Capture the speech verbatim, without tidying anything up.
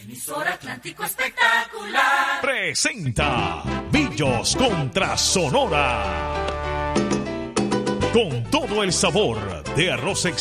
Emisor Atlántico Espectacular presenta Billos contra Sonora. Con todo el sabor de arroz